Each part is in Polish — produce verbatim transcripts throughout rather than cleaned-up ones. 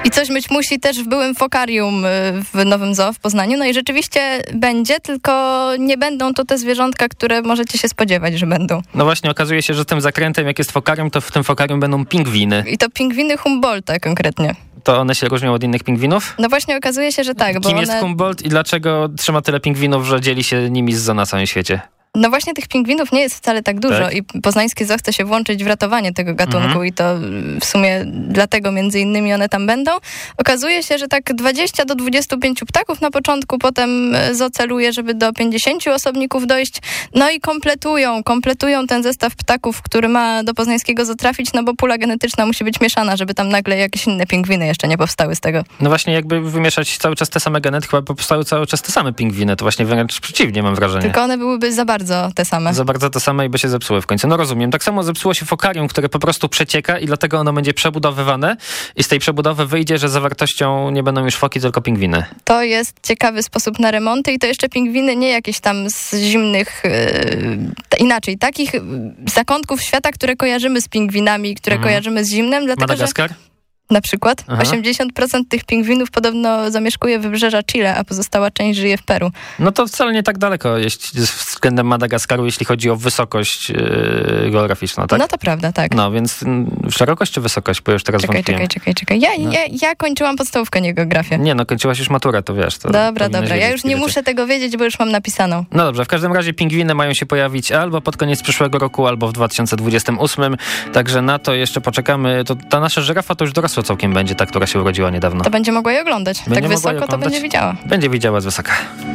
I coś być musi też w byłym fokarium w Nowym Zoo w Poznaniu. No i rzeczywiście będzie, tylko nie będą to te zwierzątka, które możecie się spodziewać, że będą. No właśnie, okazuje się, że tym zakrętem, jak jest fokarium, to w tym fokarium będą pingwiny. I to pingwiny Humboldta konkretnie. To one się różnią od innych pingwinów? No właśnie okazuje się, że tak. Bo Kim one... jest Humboldt i dlaczego trzyma tyle pingwinów, że dzieli się nimi z zoo na całym świecie? No właśnie tych pingwinów nie jest wcale tak dużo tak? i poznańskie zoo chce się włączyć w ratowanie tego gatunku mhm. i to w sumie dlatego między innymi one tam będą. Okazuje się, że tak dwadzieścia do dwudziestu pięciu ptaków na początku, potem zoo celuje, żeby do pięćdziesięciu osobników dojść. No i kompletują, kompletują ten zestaw ptaków, który ma do poznańskiego zoo trafić, no bo pula genetyczna musi być mieszana, żeby tam nagle jakieś inne pingwiny jeszcze nie powstały z tego. No właśnie, jakby wymieszać cały czas te same geny, chyba powstały cały czas te same pingwiny. To właśnie wręcz przeciwnie, mam wrażenie. Tylko one byłyby za bardzo te same. Za bardzo te same i by się zepsuły w końcu. No rozumiem. Tak samo zepsuło się fokarium, które po prostu przecieka i dlatego ono będzie przebudowywane i z tej przebudowy wyjdzie, że zawartością nie będą już foki, tylko pingwiny. To jest ciekawy sposób na remonty i to jeszcze pingwiny nie jakieś tam z zimnych, yy, inaczej, takich zakątków świata, które kojarzymy z pingwinami, które mhm. kojarzymy z zimnem. Dlatego, Madagaskar? Że na przykład Aha. osiemdziesiąt procent tych pingwinów podobno zamieszkuje wybrzeża Chile, a pozostała część żyje w Peru. No to wcale nie tak daleko jeśli, względem Madagaskaru, jeśli chodzi o wysokość yy, geograficzną, tak? No to prawda, tak. No więc yy, szerokość czy wysokość? Bo już teraz czekaj, wątpiłem. czekaj, czekaj, czekaj. Ja, no. ja, ja kończyłam podstawówkę, nie geografię. Nie, no kończyłaś już maturę, to wiesz. To dobra, dobra. Ja już nie rzeczy. muszę tego wiedzieć, bo już mam napisaną. No dobrze, w każdym razie pingwiny mają się pojawić albo pod koniec przyszłego roku, albo w dwa tysiące dwudziestym ósmym. Także na to jeszcze poczekamy. To ta nasza żyrafa to już dorosła całkiem będzie, tak, która się urodziła niedawno. To będzie mogła je oglądać. Będzie tak wysoko oglądać. To będzie widziała. Będzie widziała z wysoka.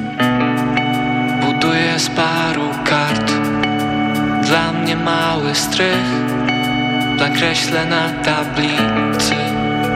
Buduję z paru kart dla mnie mały strych. Nakreślę na tablicy